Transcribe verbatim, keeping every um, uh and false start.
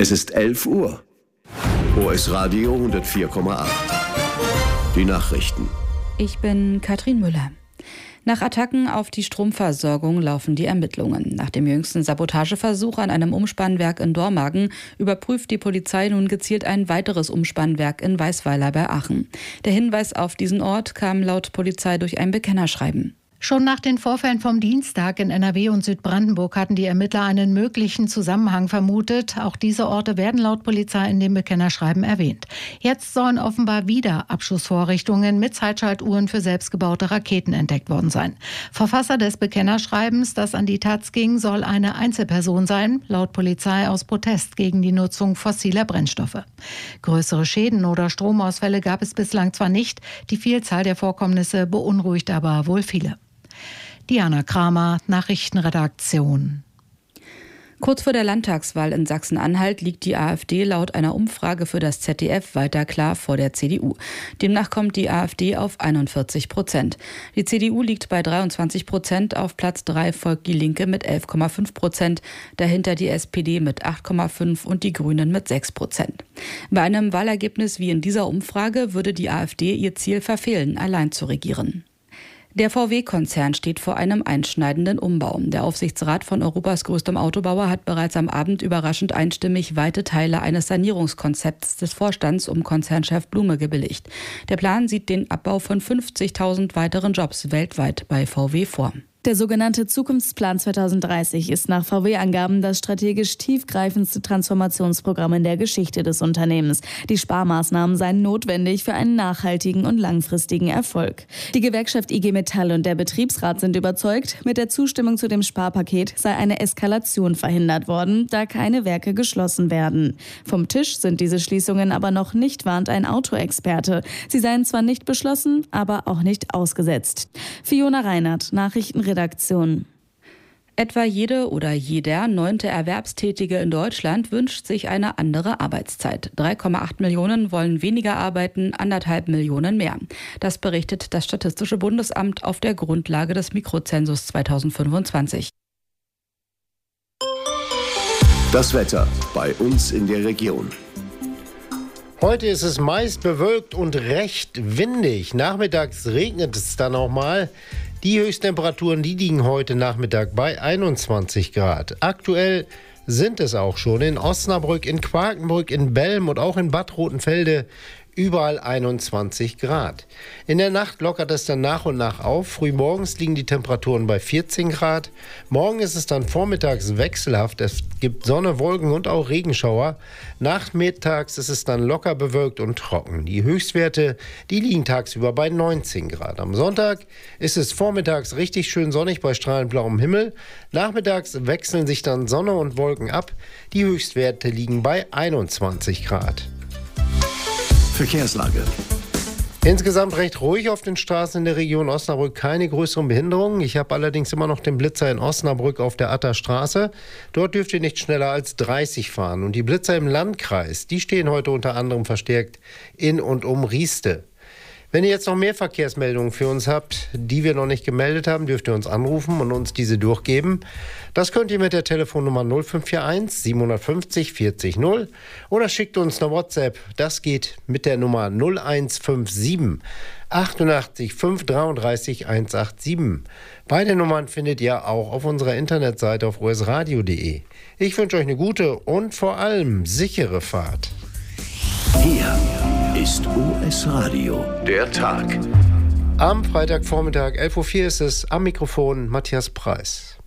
Es ist elf Uhr. O S Radio hundertvier Komma acht. Die Nachrichten. Ich bin Katrin Müller. Nach Attacken auf die Stromversorgung laufen die Ermittlungen. Nach dem jüngsten Sabotageversuch an einem Umspannwerk in Dormagen überprüft die Polizei nun gezielt ein weiteres Umspannwerk in Weißweiler bei Aachen. Der Hinweis auf diesen Ort kam laut Polizei durch ein Bekennerschreiben. Schon nach den Vorfällen vom Dienstag in N R W und Südbrandenburg hatten die Ermittler einen möglichen Zusammenhang vermutet. Auch diese Orte werden laut Polizei in dem Bekennerschreiben erwähnt. Jetzt sollen offenbar wieder Abschussvorrichtungen mit Zeitschaltuhren für selbstgebaute Raketen entdeckt worden sein. Verfasser des Bekennerschreibens, das an die Taz ging, soll eine Einzelperson sein, laut Polizei aus Protest gegen die Nutzung fossiler Brennstoffe. Größere Schäden oder Stromausfälle gab es bislang zwar nicht, die Vielzahl der Vorkommnisse beunruhigt aber wohl viele. Diana Kramer, Nachrichtenredaktion. Kurz vor der Landtagswahl in Sachsen-Anhalt liegt die AfD laut einer Umfrage für das Z D F weiter klar vor der C D U. Demnach kommt die AfD auf einundvierzig Prozent. Die C D U liegt bei dreiundzwanzig Prozent, auf Platz drei folgt die Linke mit elf Komma fünf Prozent, dahinter die S P D mit acht Komma fünf und die Grünen mit sechs Prozent. Bei einem Wahlergebnis wie in dieser Umfrage würde die AfD ihr Ziel verfehlen, allein zu regieren. Der V W-Konzern steht vor einem einschneidenden Umbau. Der Aufsichtsrat von Europas größtem Autobauer hat bereits am Abend überraschend einstimmig weite Teile eines Sanierungskonzepts des Vorstands um Konzernchef Blume gebilligt. Der Plan sieht den Abbau von fünfzigtausend weiteren Jobs weltweit bei V W vor. Der sogenannte Zukunftsplan zweitausenddreißig ist nach V W-Angaben das strategisch tiefgreifendste Transformationsprogramm in der Geschichte des Unternehmens. Die Sparmaßnahmen seien notwendig für einen nachhaltigen und langfristigen Erfolg. Die Gewerkschaft I G Metall und der Betriebsrat sind überzeugt, mit der Zustimmung zu dem Sparpaket sei eine Eskalation verhindert worden, da keine Werke geschlossen werden. Vom Tisch sind diese Schließungen aber noch nicht, warnt ein Autoexperte. Sie seien zwar nicht beschlossen, aber auch nicht ausgesetzt. Fiona Reinhardt, Nachrichtenredaktion. Redaktion. Etwa jede oder jeder neunte Erwerbstätige in Deutschland wünscht sich eine andere Arbeitszeit. drei Komma acht Millionen wollen weniger arbeiten, anderthalb Millionen mehr. Das berichtet das Statistische Bundesamt auf der Grundlage des Mikrozensus zweitausendfünfundzwanzig. Das Wetter bei uns in der Region. Heute ist es meist bewölkt und recht windig. Nachmittags regnet es dann auch mal. Die Höchsttemperaturen, die liegen heute Nachmittag bei einundzwanzig Grad. Aktuell sind es auch schon in Osnabrück, in Quakenbrück, in Belm und auch in Bad Rotenfelde überall einundzwanzig Grad. In der Nacht lockert es dann nach und nach auf. Frühmorgens liegen die Temperaturen bei vierzehn Grad. Morgen ist es dann vormittags wechselhaft. Es gibt Sonne, Wolken und auch Regenschauer. Nachmittags ist es dann locker bewölkt und trocken. Die Höchstwerte, die liegen tagsüber bei neunzehn Grad. Am Sonntag ist es vormittags richtig schön sonnig bei strahlend blauem Himmel. Nachmittags wechseln sich dann Sonne und Wolken ab. Die Höchstwerte liegen bei einundzwanzig Grad. Verkehrslage. Insgesamt recht ruhig auf den Straßen in der Region Osnabrück, keine größeren Behinderungen. Ich habe allerdings immer noch den Blitzer in Osnabrück auf der Atter Straße. Dort dürft ihr nicht schneller als dreißig fahren. Und die Blitzer im Landkreis, die stehen heute unter anderem verstärkt in und um Rieste. Wenn ihr jetzt noch mehr Verkehrsmeldungen für uns habt, die wir noch nicht gemeldet haben, dürft ihr uns anrufen und uns diese durchgeben. Das könnt ihr mit der Telefonnummer null fünf vier eins siebenhundertfünfzig vierzig null oder schickt uns eine WhatsApp. Das geht mit der Nummer null eins fünf sieben achtundachtzig fünf dreiunddreißig hundertsiebenundachtzig. Beide Nummern findet ihr auch auf unserer Internetseite auf o s radio punkt d e. Ich wünsche euch eine gute und vor allem sichere Fahrt. Hier ist O S Radio, der Tag. Am Freitagvormittag elf Uhr vier ist es, am Mikrofon Matthias Preis.